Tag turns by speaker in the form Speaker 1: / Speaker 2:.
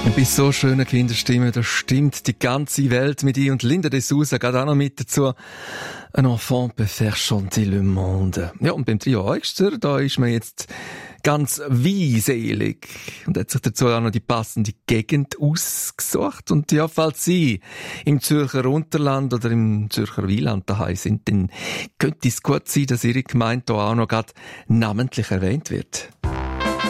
Speaker 1: Bei so schönen Kinderstimmen, da stimmt die ganze Welt mit ihr. Und Linda de Souza geht auch noch mit dazu. Un enfant peut faire chanter le monde. Ja, und beim Trio Eugster, da ist man jetzt ganz weinselig. Und hat sich dazu auch noch die passende Gegend ausgesucht. Und ja, falls Sie im Zürcher Unterland oder im Zürcher Wieland daheim sind, dann könnte es gut sein, dass Ihre Gemeinde da auch noch gerade namentlich erwähnt wird.